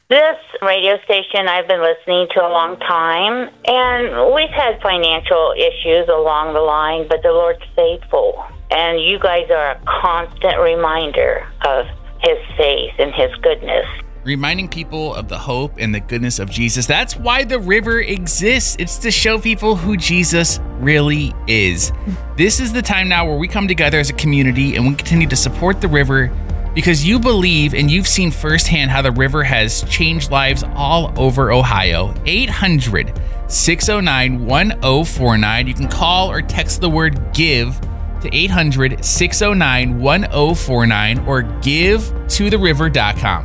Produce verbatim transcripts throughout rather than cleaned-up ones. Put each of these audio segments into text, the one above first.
This radio station I've been listening to a long time, and we've had financial issues along the line, but the Lord's faithful. And you guys are a constant reminder of His faith and His goodness. Reminding people of the hope and the goodness of Jesus. That's why the river exists. It's to show people who Jesus really is. This is the time now where we come together as a community and we continue to support the river because you believe and you've seen firsthand how the river has changed lives all over Ohio. eight hundred, six oh nine, one oh four nine. You can call or text the word GIVE to eight hundred, six oh nine, one oh four nine or give to the river dot com.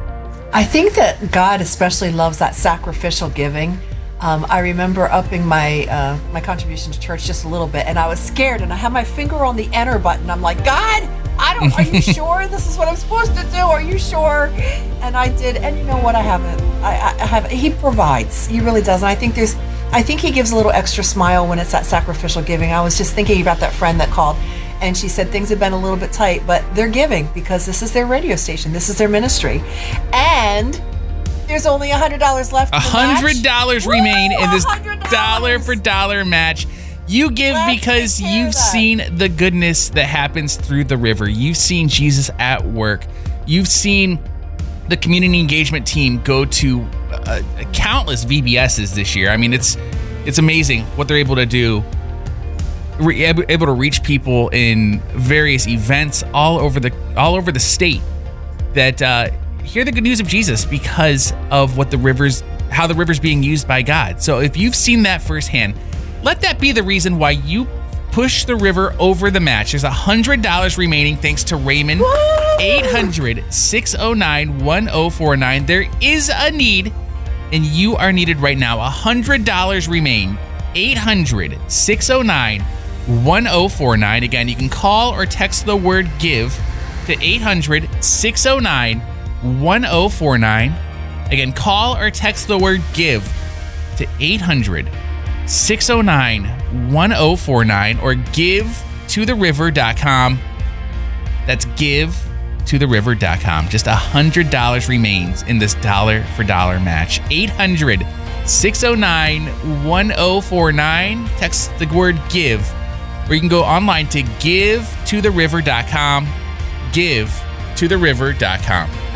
I think that God especially loves that sacrificial giving. Um, I remember upping my uh, my contribution to church just a little bit, and I was scared, and I had my finger on the enter button. I'm like, God, I don't. Are you sure this is what I'm supposed to do? Are you sure? And I did, and you know what? I haven't. I, I have. He provides. He really does, and I think there's. I think He gives a little extra smile when it's that sacrificial giving. I was just thinking about that friend that called, and she said things have been a little bit tight, but they're giving because this is their radio station. This is their ministry, and there's only one hundred dollars left. one hundred dollars remain in this dollar for dollar match. You give Let's because you've seen the goodness that happens through the river. You've seen Jesus at work. You've seen the community engagement team go to uh, countless V B S's this year. I mean, it's it's amazing what they're able to do. Re- able to reach people in various events all over the all over the state that uh, hear the good news of Jesus because of what the rivers, how the river's being used by God. So if you've seen that firsthand, let that be the reason why you push the river over the match. There's one hundred dollars remaining thanks to Raymond. eight hundred, six oh nine, one oh four nine. There is a need, and you are needed right now. one hundred dollars remain. eight hundred, six oh nine, one oh four nine. Again, you can call or text the word GIVE to eight hundred, six oh nine, one oh four nine. Again, call or text the word GIVE to eight hundred, six oh nine, one oh four nine or give to the river dot com. That's give to the river dot com. Just one hundred dollars remains in this dollar for dollar match. eight hundred, six oh nine, one oh four nine. Text the word give, or you can go online to give to the river dot com. give to the river dot com.